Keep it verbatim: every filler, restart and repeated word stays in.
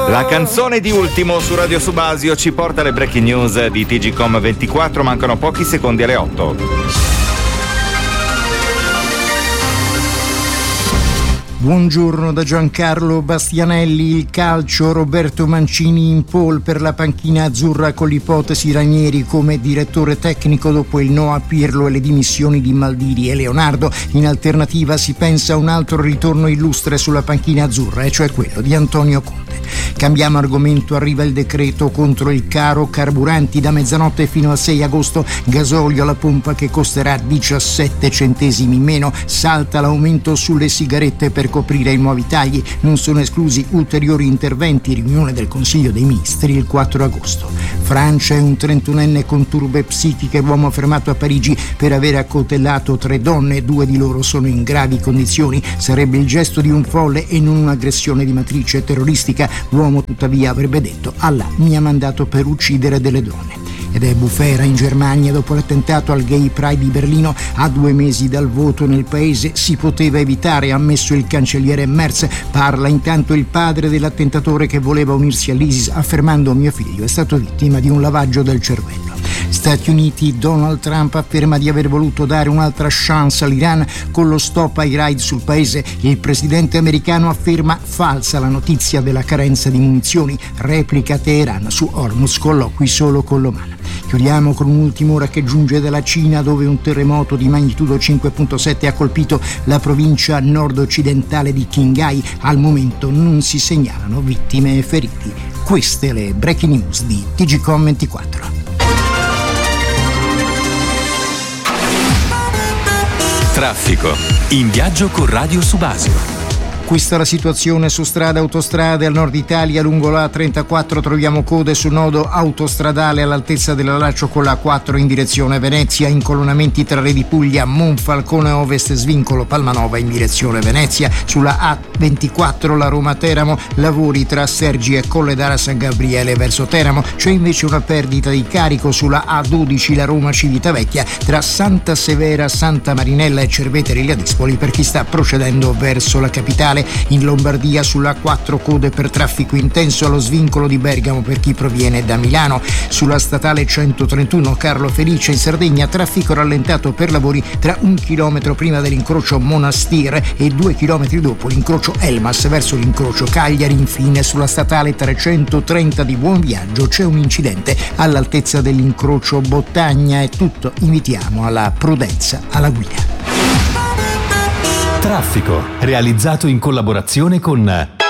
La canzone di Ultimo su Radio Subasio ci porta alle breaking news di T G Com ventiquattro, mancano pochi secondi alle otto. Buongiorno da Giancarlo Bastianelli. Il calcio, Roberto Mancini in pole per la panchina azzurra con l'ipotesi Ranieri come direttore tecnico dopo il no a Pirlo e le dimissioni di Maldini e Leonardo. In alternativa si pensa a un altro ritorno illustre sulla panchina azzurra, e cioè quello di Antonio Conte. Cambiamo argomento, arriva il decreto contro il caro carburanti. Da mezzanotte fino al sei agosto gasolio alla pompa che costerà diciassette centesimi in meno. Salta l'aumento sulle sigarette per coprire i nuovi tagli. Non sono esclusi ulteriori interventi. Riunione del Consiglio dei Ministri il quattro agosto. Francia è un trentunenne con turbe psichiche, uomo fermato a Parigi per aver accoltellato tre donne. Due di loro sono in gravi condizioni. Sarebbe il gesto di un folle e non un'aggressione di matrice terroristica. L'uomo tuttavia avrebbe detto: Allah mi ha mandato per uccidere delle donne. Ed è bufera in Germania dopo l'attentato al Gay Pride di Berlino. A due mesi dal voto nel paese si poteva evitare, ha ammesso il cancelliere Merz. Parla intanto il padre dell'attentatore che voleva unirsi all'ISIS, affermando: mio figlio è stato vittima di un lavaggio del cervello. Stati Uniti, Donald Trump afferma di aver voluto dare un'altra chance all'Iran con lo stop ai raid sul paese. Il presidente americano afferma falsa la notizia della carenza di munizioni. Replica Teheran su Hormuz, colloqui solo con l'Oman. Chiudiamo con un'ultima ora che giunge dalla Cina, dove un terremoto di magnitudo cinque virgola sette ha colpito la provincia nord-occidentale di Qinghai. Al momento non si segnalano vittime e feriti. Queste le breaking news di T G Com ventiquattro. Traffico. In viaggio con Radio Subasio. Questa è la situazione su strade e autostrade. Al nord Italia lungo la A trentaquattro troviamo code sul nodo autostradale all'altezza della Laccio con la A quattro in direzione Venezia, incolonnamenti tra Re di Puglia, Monfalcone Ovest, svincolo Palmanova in direzione Venezia. Sulla A ventiquattro la Roma-Teramo, lavori tra Sergi e Colledara San Gabriele verso Teramo. C'è invece una perdita di carico sulla A dodici la Roma-Civitavecchia tra Santa Severa, Santa Marinella e Cerveteri Ladispoli per chi sta procedendo verso la capitale. In Lombardia sulla A quattro code per traffico intenso allo svincolo di Bergamo per chi proviene da Milano. Sulla statale centotrentuno Carlo Felice in Sardegna traffico rallentato per lavori tra un chilometro prima dell'incrocio Monastir e due chilometri dopo l'incrocio Elmas verso l'incrocio Cagliari. Infine sulla statale trecentotrenta di Buonviaggio c'è un incidente all'altezza dell'incrocio Bottagna. È tutto, invitiamo alla prudenza alla guida. Traffico, realizzato in collaborazione con